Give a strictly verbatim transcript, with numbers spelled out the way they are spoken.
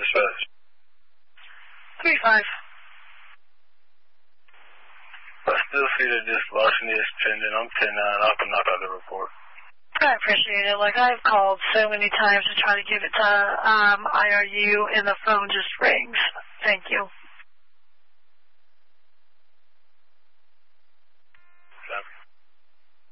dispatch. three five. I still see that this larceny is pending. I'm ten nine. I can knock out the report. I appreciate it. Like, I've called so many times to try to give it to um, I R U, and the phone just rings. Thank you.